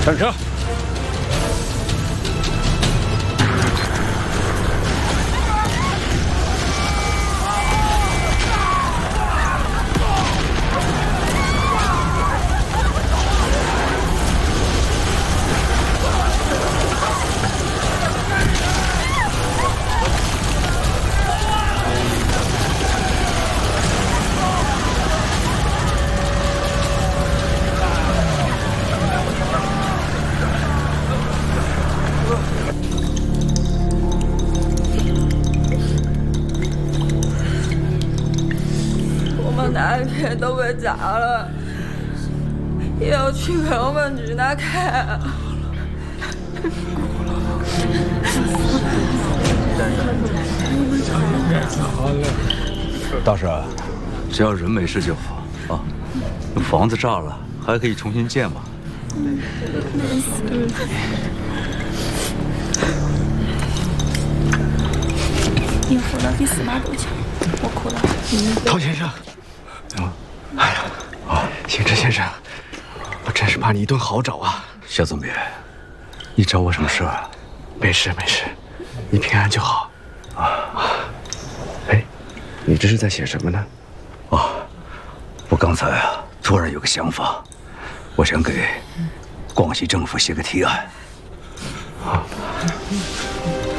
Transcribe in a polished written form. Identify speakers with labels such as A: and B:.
A: 上车。
B: 那一片都被砸了，要去陪我们去那看。
C: 大师，只要人没事就好啊。房子炸了，还可以重新建嘛。
D: 你活到第4码多强，我哭了。
E: 陶先生。 哎呀，星辰先生，我真是怕你一顿好找啊！
C: 夏总编，你找我什么事啊？
E: 没事没事，你平安就好。哎，你这是在写什么呢？
C: 我刚才突然有个想法，我想给广西政府写个提案。